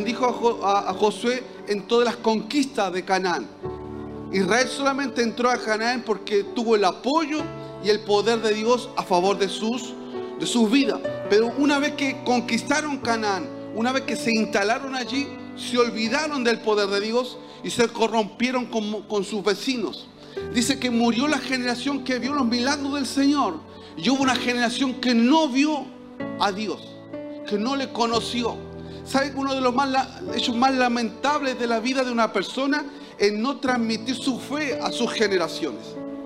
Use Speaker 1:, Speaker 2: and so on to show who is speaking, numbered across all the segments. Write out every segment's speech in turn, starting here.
Speaker 1: bendijo a Josué en todas las conquistas de Canaán. Israel solamente entró a Canaán porque tuvo el apoyo y el poder de Dios a favor de sus vidas. Pero una vez que conquistaron Canaán, una vez que se instalaron allí, se olvidaron del poder de Dios y se corrompieron con sus vecinos. Dice que murió la generación que vio los milagros del Señor y hubo una generación que no vio a Dios, que no le conoció. ¿Sabe que uno de los hechos más lamentables de la vida de una persona es no transmitir su fe a sus generaciones?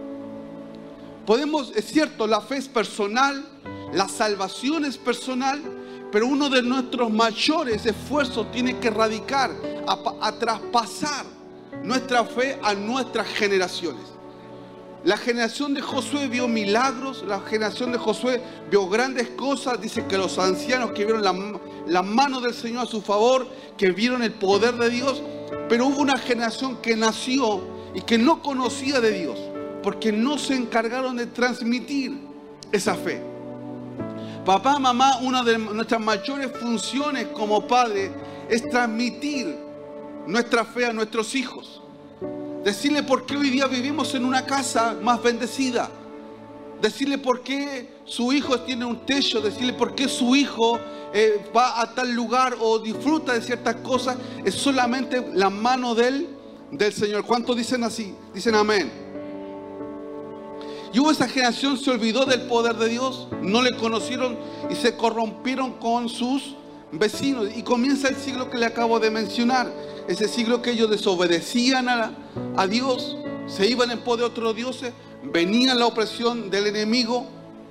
Speaker 1: Es cierto, la fe es personal, la salvación es personal, pero uno de nuestros mayores esfuerzos tiene que radicar a traspasar nuestra fe a nuestras generaciones. La generación de Josué vio milagros, la generación de Josué vio grandes cosas. Dice que los ancianos que vieron la mano del Señor a su favor, que vieron el poder de Dios, pero hubo una generación que nació y que no conocía de Dios, porque no se encargaron de transmitir esa fe. Papá, mamá, una de nuestras mayores funciones como padre es transmitir nuestra fe a nuestros hijos. Decirle por qué hoy día vivimos en una casa más bendecida. Decirle por qué su hijo tiene un techo. Decirle por qué su hijo va a tal lugar o disfruta de ciertas cosas. Es solamente la mano del Señor. ¿Cuántos dicen así? Dicen amén. Y hubo esa generación, se olvidó del poder de Dios, no le conocieron y se corrompieron con sus vecinos. Y comienza el siglo que le acabo de mencionar. Ese siglo que ellos desobedecían a Dios, se iban en pos de otros dioses, venía la opresión del enemigo,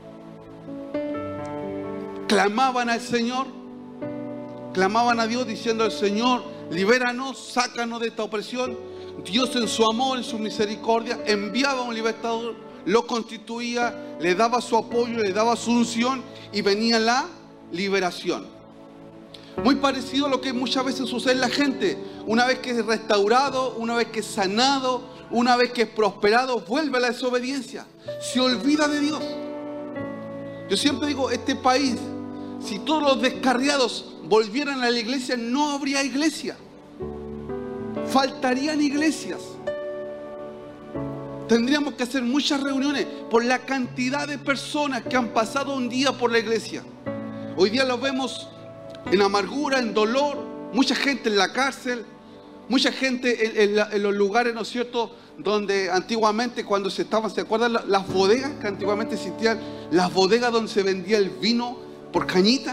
Speaker 1: clamaban al Señor, clamaban a Dios diciendo al Señor, libéranos, sácanos de esta opresión. Dios en su amor, en su misericordia, enviaba a un libertador, lo constituía, le daba su apoyo, le daba su unción y venía la liberación. Muy parecido a lo que muchas veces sucede en la gente. Una vez que es restaurado, una vez que es sanado, una vez que es prosperado, vuelve a la desobediencia. Se olvida de Dios. Yo siempre digo, este país, si todos los descarriados volvieran a la iglesia, no habría iglesia. Faltarían iglesias. Tendríamos que hacer muchas reuniones por la cantidad de personas que han pasado un día por la iglesia. Hoy día los vemos en amargura, en dolor, mucha gente en la cárcel, mucha gente en los lugares, ¿no es cierto?, donde antiguamente cuando ¿se acuerdan las bodegas que antiguamente existían? Las bodegas donde se vendía el vino por cañita.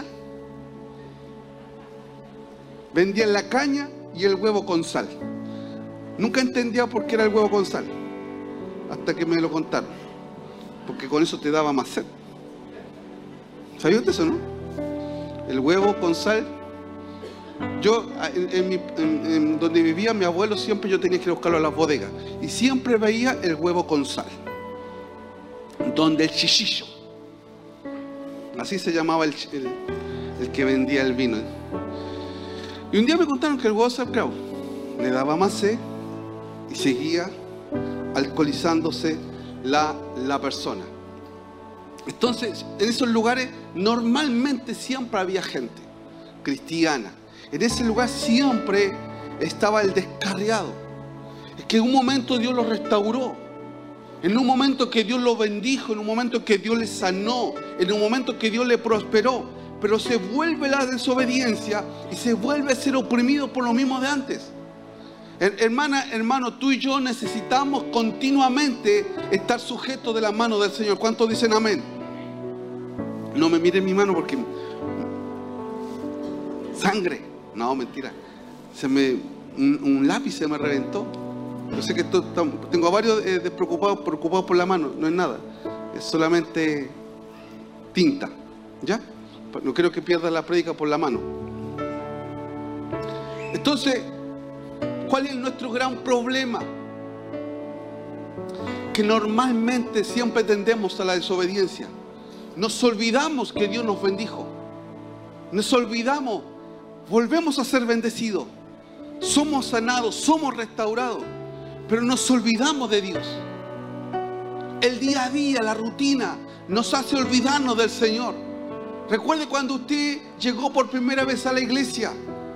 Speaker 1: Vendían la caña y el huevo con sal. Nunca entendía por qué era el huevo con sal, hasta que me lo contaron, porque con eso te daba más sed. ¿Sabías de eso, no? El huevo con sal. Yo, donde vivía mi abuelo, siempre yo tenía que ir a buscarlo a las bodegas. Y siempre veía el huevo con sal. Donde el chichillo. Así se llamaba el que vendía el vino. Y un día me contaron que el huevo sal, claro, le daba más sed y seguía alcoholizándose la persona. Entonces, en esos lugares normalmente siempre había gente cristiana. En ese lugar siempre estaba el descarriado. Es que en un momento Dios lo restauró. En un momento que Dios lo bendijo. En un momento que Dios le sanó. En un momento que Dios le prosperó. Pero se vuelve la desobediencia y se vuelve a ser oprimido por lo mismo de antes. Hermana, hermano, tú y yo necesitamos continuamente estar sujetos de la mano del Señor. ¿Cuántos dicen amén? No me miren mi mano porque sangre. No, mentira. Un lápiz se me reventó. Yo sé que tengo a varios preocupados por la mano. No es nada. Es solamente tinta. ¿Ya? No quiero que pierda la prédica por la mano. Entonces, ¿cuál es nuestro gran problema? Que normalmente siempre tendemos a la desobediencia. Nos olvidamos que Dios nos bendijo. Nos olvidamos. Volvemos a ser bendecidos. Somos sanados, somos restaurados. Pero nos olvidamos de Dios. El día a día, la rutina, nos hace olvidarnos del Señor. Recuerde cuando usted llegó por primera vez a la iglesia.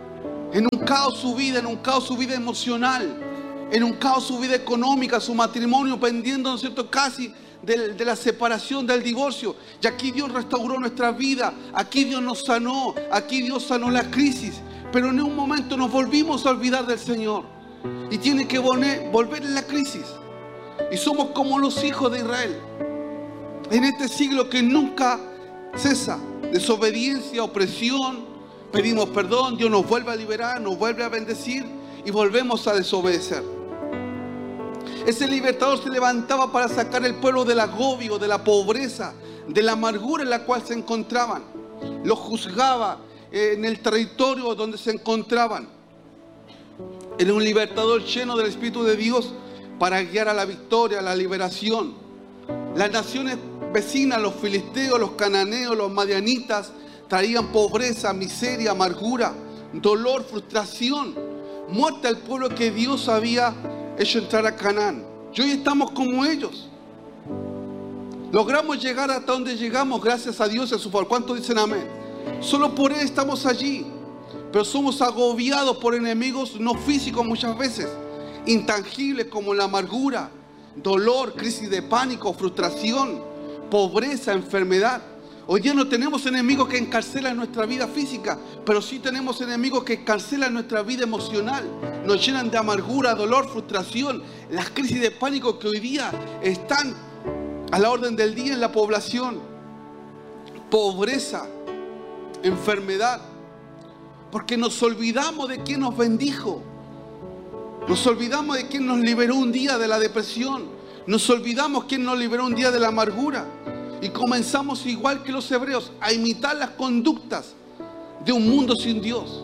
Speaker 1: En un caos su vida, en un caos su vida emocional, en un caos su vida económica, su matrimonio pendiendo, ¿no es cierto?, casi de la separación, del divorcio. Y aquí Dios restauró nuestra vida, aquí Dios nos sanó, aquí Dios sanó la crisis. Pero en un momento nos volvimos a olvidar del Señor y tiene que volver en la crisis. Y somos como los hijos de Israel en este siglo que nunca cesa. Desobediencia, opresión, pedimos perdón, Dios nos vuelve a liberar, nos vuelve a bendecir y volvemos a desobedecer. Ese libertador se levantaba para sacar al pueblo del agobio, de la pobreza, de la amargura en la cual se encontraban. Los juzgaba en el territorio donde se encontraban. Era un libertador lleno del Espíritu de Dios para guiar a la victoria, a la liberación. Las naciones vecinas, los filisteos, los cananeos, los madianitas, traían pobreza, miseria, amargura, dolor, frustración, muerte al pueblo que Dios había hecho entrar a Canaán. Y hoy estamos como ellos. Logramos llegar hasta donde llegamos gracias a Dios y a su favor. ¿Cuántos dicen amén? Solo por Él estamos allí. Pero somos agobiados por enemigos no físicos muchas veces, intangibles como la amargura, dolor, crisis de pánico, frustración, pobreza, enfermedad. Hoy día no tenemos enemigos que encarcelan nuestra vida física, pero sí tenemos enemigos que encarcelan nuestra vida emocional. Nos llenan de amargura, dolor, frustración. Las crisis de pánico que hoy día están a la orden del día en la población. Pobreza, enfermedad. Porque nos olvidamos de quién nos bendijo. Nos olvidamos de quién nos liberó un día de la depresión. Nos olvidamos quién nos liberó un día de la amargura. Y comenzamos igual que los hebreos a imitar las conductas de un mundo sin Dios.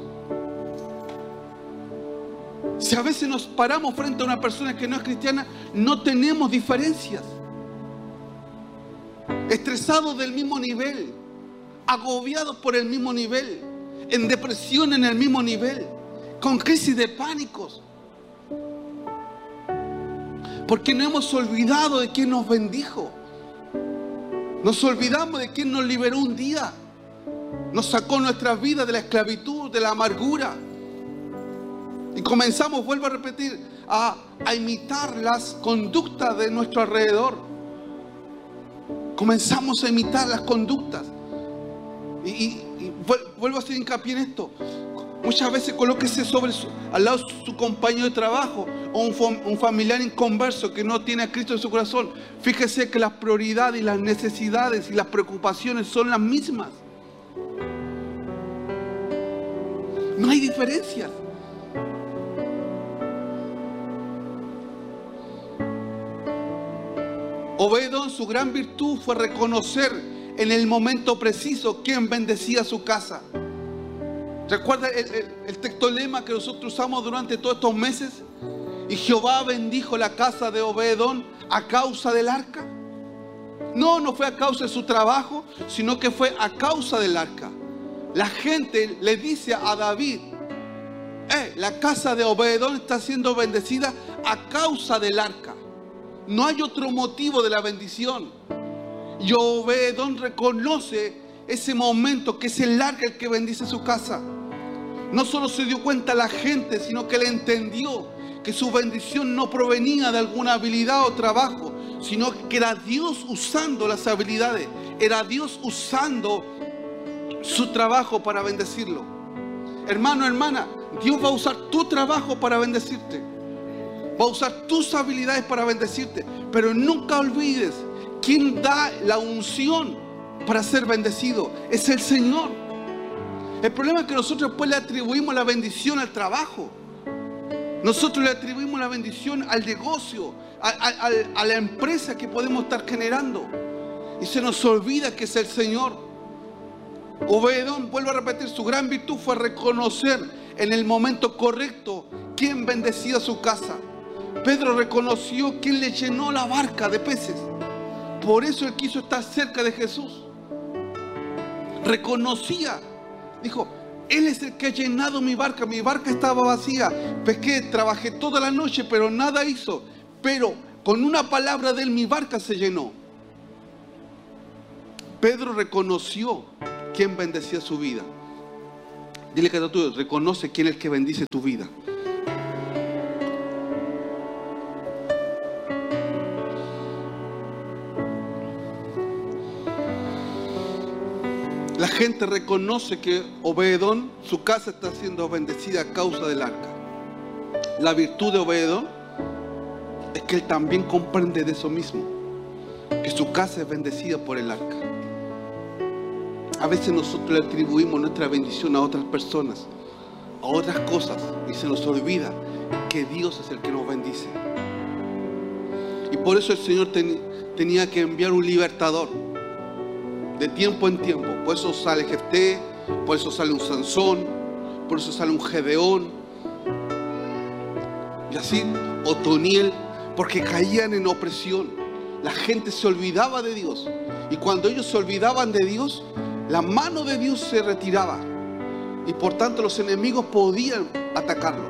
Speaker 1: Si a veces nos paramos frente a una persona que no es cristiana, no tenemos diferencias. Estresados del mismo nivel, agobiados por el mismo nivel, en depresión en el mismo nivel, con crisis de pánicos. Porque no hemos olvidado de quién nos bendijo. Nos olvidamos de quién nos liberó un día. Nos sacó nuestras vidas de la esclavitud, de la amargura. Y comenzamos, vuelvo a repetir, a imitar las conductas de nuestro alrededor. Comenzamos a imitar las conductas. Y vuelvo a hacer hincapié en esto. Muchas veces colóquese al lado de su compañero de trabajo o un familiar inconverso que no tiene a Cristo en su corazón. Fíjese que las prioridades y las necesidades y las preocupaciones son las mismas. No hay diferencias. Obed-edom, su gran virtud fue reconocer en el momento preciso quién bendecía su casa. ¿Recuerda el texto lema que nosotros usamos durante todos estos meses? Y Jehová bendijo la casa de Obed-edom a causa del arca. No fue a causa de su trabajo, sino que fue a causa del arca. La gente le dice a David, la casa de Obed-edom está siendo bendecida a causa del arca. No hay otro motivo de la bendición. Y Obed-edom reconoce ese momento que es el arca el que bendice su casa. No solo se dio cuenta la gente, sino que él entendió que su bendición no provenía de alguna habilidad o trabajo, sino que era Dios usando las habilidades, era Dios usando su trabajo para bendecirlo. Hermano, hermana, Dios va a usar tu trabajo para bendecirte. Va a usar tus habilidades para bendecirte. Pero nunca olvides, quien da la unción para ser bendecido es el Señor. El problema es que nosotros después le atribuimos la bendición al trabajo. Nosotros le atribuimos la bendición al negocio, a la empresa que podemos estar generando. Y se nos olvida que es el Señor. Obed-edom, vuelvo a repetir, su gran virtud fue reconocer en el momento correcto quién bendecía su casa. Pedro reconoció quién le llenó la barca de peces. Por eso él quiso estar cerca de Jesús. Reconocía, dijo, Él es el que ha llenado mi barca estaba vacía, pesqué, trabajé toda la noche, pero nada hizo, pero con una palabra de Él mi barca se llenó. Pedro reconoció quién bendecía su vida. Dile que tú reconoce quién es el que bendice tu vida. La gente reconoce que Obed-edom, su casa está siendo bendecida a causa del arca. La virtud de Obed-edom es que él también comprende de eso mismo, que su casa es bendecida por el arca. A veces nosotros le atribuimos nuestra bendición a otras personas, a otras cosas, y se nos olvida que Dios es el que nos bendice. Y por eso el Señor tenía que enviar un libertador de tiempo en tiempo. Por eso sale Jefté, por eso sale un Sansón, por eso sale un Gedeón, y así Otoniel, porque caían en opresión. La gente se olvidaba de Dios, y cuando ellos se olvidaban de Dios, la mano de Dios se retiraba, y por tanto los enemigos podían atacarlos.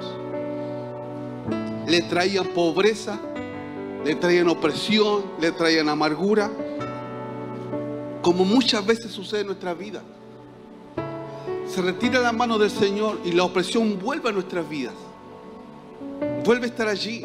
Speaker 1: Le traían pobreza, le traían opresión, le traían amargura, como muchas veces sucede en nuestra vida. Se retira la mano del Señor y la opresión vuelve a nuestras vidas, vuelve a estar allí.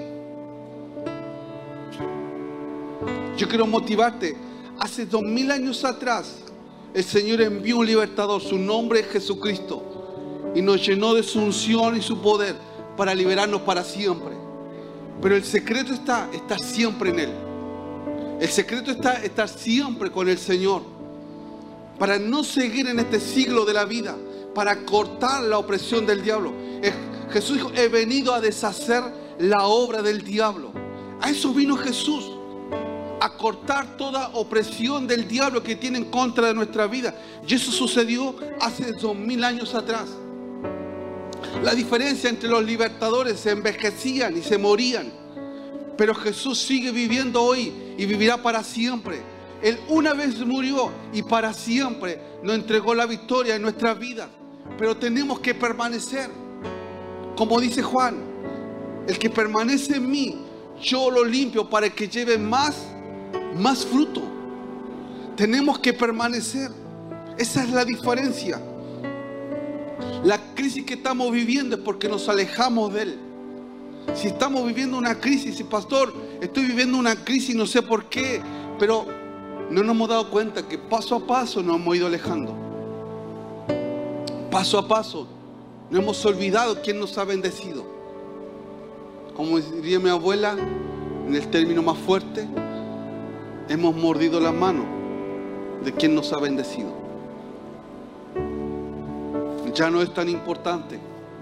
Speaker 1: Yo quiero motivarte. Hace 2000 años atrás el Señor envió un libertador, su nombre es Jesucristo, y nos llenó de su unción y su poder para liberarnos para siempre. Pero el secreto está estar siempre en Él. El secreto está estar siempre con el Señor, para no seguir en este siglo de la vida, para cortar la opresión del diablo. Jesús dijo, he venido a deshacer la obra del diablo. A eso vino Jesús, a cortar toda opresión del diablo que tiene en contra de nuestra vida. Y eso sucedió hace 2000 años atrás. La diferencia entre los libertadores: se envejecían y se morían, pero Jesús sigue viviendo hoy y vivirá para siempre. Él una vez murió y para siempre nos entregó la victoria en nuestras vidas, pero tenemos que permanecer. Como dice Juan, el que permanece en mí, yo lo limpio para que lleve más fruto. Tenemos que permanecer. Esa es la diferencia. La crisis que estamos viviendo es porque nos alejamos de Él. Si estamos viviendo una crisis, y pastor, estoy viviendo una crisis, no sé por qué, pero no nos hemos dado cuenta que paso a paso nos hemos ido alejando. Paso a paso nos hemos olvidado quién nos ha bendecido. Como diría mi abuela, en el término más fuerte, hemos mordido la mano de quien nos ha bendecido. Ya no es tan importante.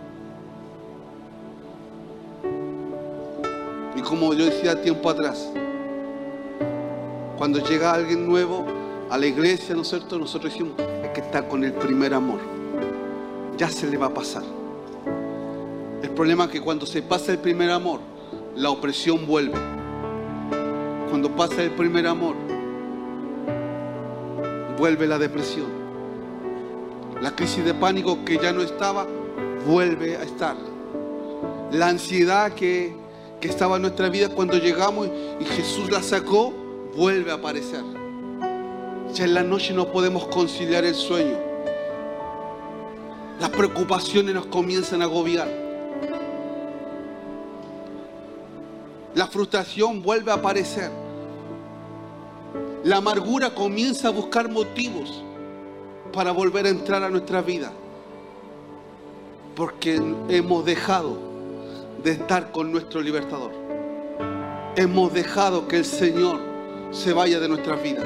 Speaker 1: Y como yo decía tiempo atrás, cuando llega alguien nuevo a la iglesia, ¿no es cierto?, nosotros decimos, es que está con el primer amor, ya se le va a pasar. El problema es que cuando se pasa el primer amor, la opresión vuelve. Cuando pasa el primer amor, vuelve la depresión. La crisis de pánico que ya no estaba, vuelve a estar. La ansiedad que estaba en nuestra vida cuando llegamos y Jesús la sacó, vuelve a aparecer. Ya en la noche no podemos conciliar el sueño. Las preocupaciones nos comienzan a agobiar. La frustración vuelve a aparecer. La amargura comienza a buscar motivos para volver a entrar a nuestra vida, porque hemos dejado de estar con nuestro libertador. Hemos dejado que el Señor se vaya de nuestras vidas.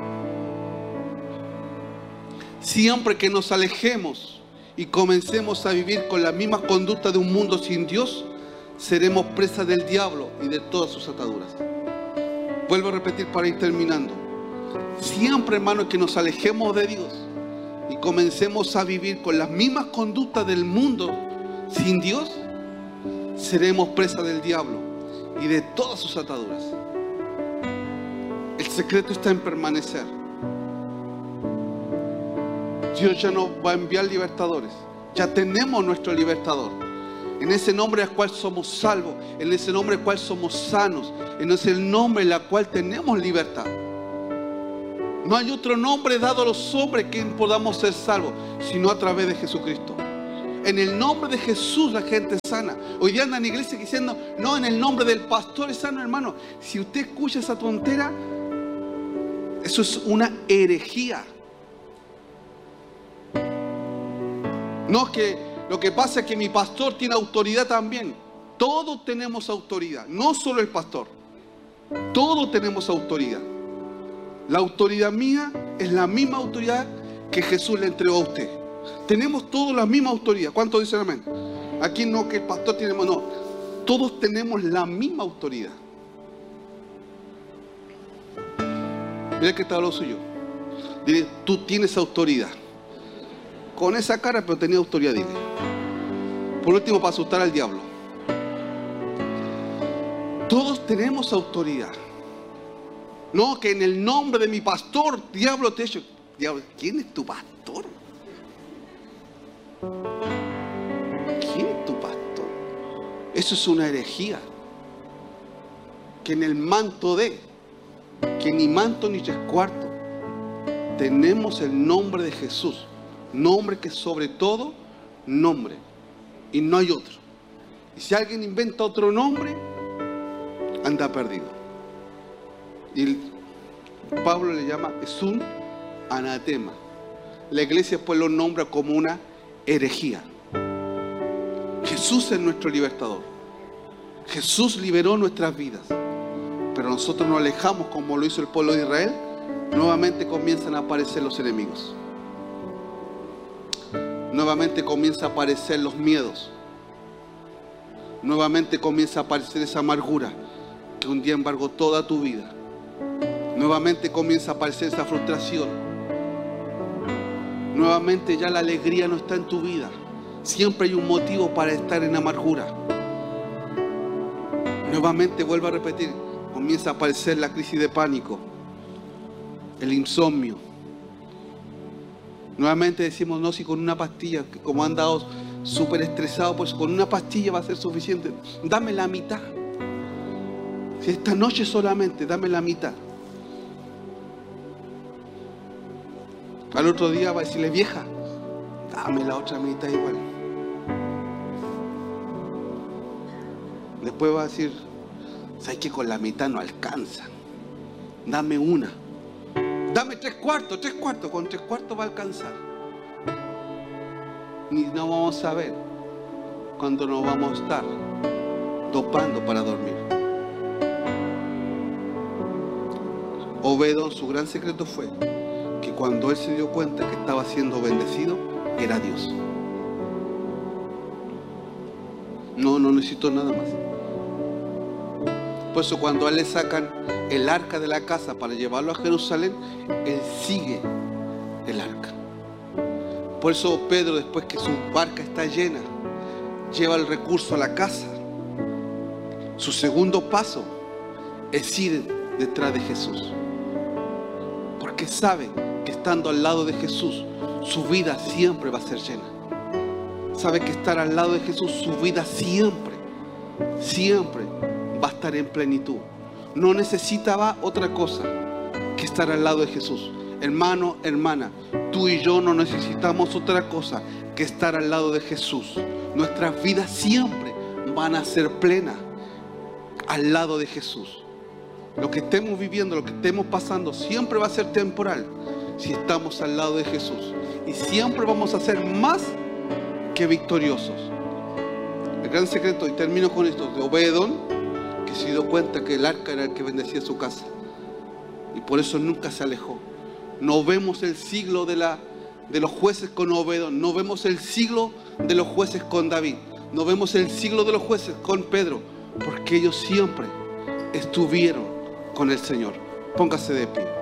Speaker 1: Siempre que nos alejemos y comencemos a vivir con la misma conducta de un mundo sin Dios, seremos presas del diablo y de todas sus ataduras. Vuelvo a repetir para ir terminando. Siempre, hermanos, que nos alejemos de Dios y comencemos a vivir con las mismas conductas del mundo sin Dios, seremos presas del diablo y de todas sus ataduras. El secreto está en permanecer. Dios ya no va a enviar libertadores. Ya tenemos nuestro libertador. En ese nombre al cual somos salvos, en ese nombre al cual somos sanos, en ese nombre en el cual tenemos libertad. No hay otro nombre dado a los hombres que podamos ser salvos, sino a través de Jesucristo. En el nombre de Jesús la gente es sana. Hoy día andan en iglesia diciendo, no, en el nombre del pastor es sano, hermano. Si usted escucha esa tontera, eso es una herejía. No, que lo que pasa es que mi pastor tiene autoridad también. Todos tenemos autoridad, no solo el pastor. Todos tenemos autoridad. La autoridad mía es la misma autoridad que Jesús le entregó a usted. Tenemos todos la misma autoridad. ¿Cuántos dicen amén? Aquí no que el pastor tiene, no. Todos tenemos la misma autoridad. Mira que está lo suyo. Dile, tú tienes autoridad. Con esa cara, pero tenía autoridad, dile. Por último, para asustar al diablo. Todos tenemos autoridad. No, que en el nombre de mi pastor, diablo te echo. Diablo, ¿quién es tu pastor? ¿Quién es tu pastor? Eso es una herejía. Que en el manto de, que ni manto ni tres cuartos, tenemos el nombre de Jesús. Nombre que sobre todo, nombre. Y no hay otro. Y si alguien inventa otro nombre, anda perdido. Y Pablo le llama, es un anatema. La iglesia después lo nombra como una herejía. Jesús es nuestro libertador. Jesús liberó nuestras vidas. Pero nosotros nos alejamos como lo hizo el pueblo de Israel. Nuevamente comienzan a aparecer los enemigos. Nuevamente comienza a aparecer los miedos. Nuevamente comienza a aparecer esa amargura que un día embargó toda tu vida. Nuevamente comienza a aparecer esa frustración. Nuevamente ya la alegría no está en tu vida. Siempre hay un motivo para estar en amargura. Nuevamente, vuelvo a repetir, comienza a aparecer la crisis de pánico, el insomnio. Nuevamente decimos, no, si con una pastilla, como han dado súper estresado, pues con una pastilla va a ser suficiente. Dame la mitad. Si esta noche solamente, dame la mitad. Al otro día va a decirle, vieja, dame la otra mitad igual. Después va a decir, sabes que con la mitad no alcanza. Dame una. Dame 3/4, con 3/4 va a alcanzar. Ni no vamos a ver cuando nos vamos a estar dopando para dormir. Obedón, su gran secreto fue que cuando él se dio cuenta que estaba siendo bendecido, era Dios. No necesitó nada más. Por eso cuando a él le sacan el arca de la casa para llevarlo a Jerusalén, él sigue el arca. Por eso Pedro, después que su barca está llena, lleva el recurso a la casa. Su segundo paso es ir detrás de Jesús. Porque sabe que estando al lado de Jesús, su vida siempre va a ser llena. Sabe que estar al lado de Jesús, su vida siempre va a estar en plenitud. No necesitaba otra cosa que estar al lado de Jesús. Hermano, hermana, tú y yo no necesitamos otra cosa que estar al lado de Jesús. Nuestras vidas siempre van a ser plenas al lado de Jesús. Lo que estemos viviendo, lo que estemos pasando, siempre va a ser temporal si estamos al lado de Jesús. Y siempre vamos a ser más que victoriosos. El gran secreto, y termino con esto, de Obedón, que se dio cuenta que el arca era el que bendecía su casa. Y por eso nunca se alejó. No vemos el siglo de los jueces con Obedón. No vemos el siglo de los jueces con David. No vemos el siglo de los jueces con Pedro. Porque ellos siempre estuvieron con el Señor. Póngase de pie.